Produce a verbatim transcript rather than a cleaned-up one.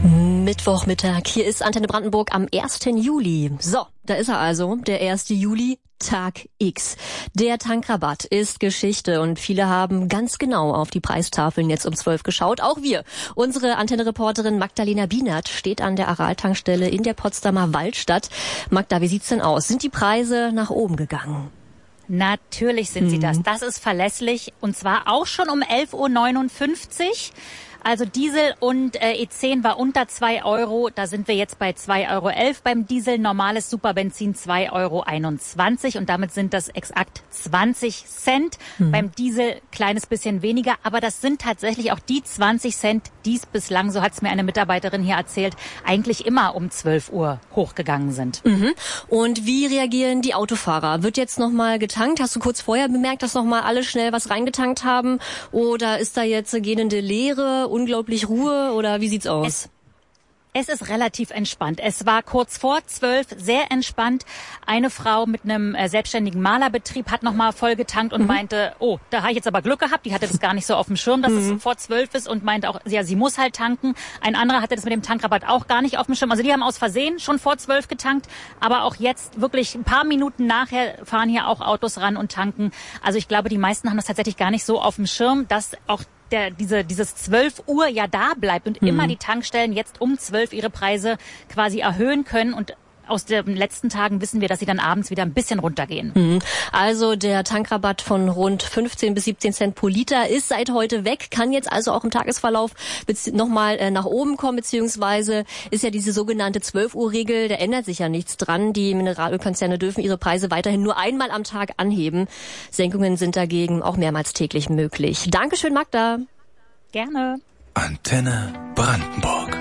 Mittwochmittag. Hier ist Antenne Brandenburg am ersten Juli. So, da ist er also, der erste Juli, Tag X. Der Tankrabatt ist Geschichte und viele haben ganz genau auf die Preistafeln jetzt um zwölf geschaut. Auch wir. Unsere Antenne-Reporterin Magdalena Bienert steht an der Aral-Tankstelle in der Potsdamer Waldstadt. Magda, wie sieht's denn aus? Sind die Preise nach oben gegangen? Natürlich sind sie das. Das ist verlässlich und zwar auch schon um elf Uhr neunundfünfzig. Also Diesel und äh, E zehn war unter zwei Euro. Da sind wir jetzt bei zwei Euro elf beim Diesel. Normales Superbenzin zwei Euro einundzwanzig. Und damit sind das exakt zwanzig Cent. Mhm. Beim Diesel kleines bisschen weniger. Aber das sind tatsächlich auch die zwanzig Cent, die es bislang, so hat es mir eine Mitarbeiterin hier erzählt, eigentlich immer um zwölf Uhr hochgegangen sind. Mhm. Und wie reagieren die Autofahrer? Wird jetzt nochmal getankt? Hast du kurz vorher bemerkt, dass nochmal alle schnell was reingetankt haben? Oder ist da jetzt eine gähnende Leere? Unglaublich Ruhe oder wie sieht's aus? Es Es ist relativ entspannt. Es war kurz vor zwölf, sehr entspannt. Eine Frau mit einem äh, selbstständigen Malerbetrieb hat nochmal voll getankt und mhm. meinte, oh, da habe ich jetzt aber Glück gehabt. Die hatte das gar nicht so auf dem Schirm, dass mhm. es vor zwölf ist und meinte auch, ja, sie muss halt tanken. Ein anderer hatte das mit dem Tankrabatt auch gar nicht auf dem Schirm. Also die haben aus Versehen schon vor zwölf getankt, aber auch jetzt wirklich ein paar Minuten nachher fahren hier auch Autos ran und tanken. Also ich glaube, die meisten haben das tatsächlich gar nicht so auf dem Schirm, dass auch Der, diese, dieses zwölf Uhr ja da bleibt und mhm. immer die Tankstellen jetzt um zwölf ihre Preise quasi erhöhen können und aus den letzten Tagen wissen wir, dass sie dann abends wieder ein bisschen runtergehen. Mhm. Also der Tankrabatt von rund fünfzehn bis siebzehn Cent pro Liter ist seit heute weg, kann jetzt also auch im Tagesverlauf nochmal äh, nach oben kommen, beziehungsweise ist ja diese sogenannte zwölf Uhr Regel, da ändert sich ja nichts dran. Die Mineralölkonzerne dürfen ihre Preise weiterhin nur einmal am Tag anheben. Senkungen sind dagegen auch mehrmals täglich möglich. Dankeschön, Magda. Gerne. Antenne Brandenburg.